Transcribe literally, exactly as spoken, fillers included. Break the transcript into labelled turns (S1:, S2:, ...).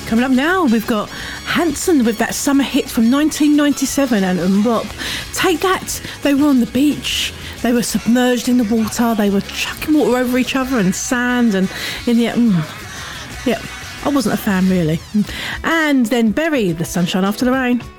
S1: Coming up now, we've got Hanson with that summer hit from nineteen ninety-seven and Mbop. Take That. They were on the beach. They were submerged in the water. They were chucking water over each other and sand and in the... Mm, yeah, I wasn't a fan really. And then Berry, The Sunshine After the Rain.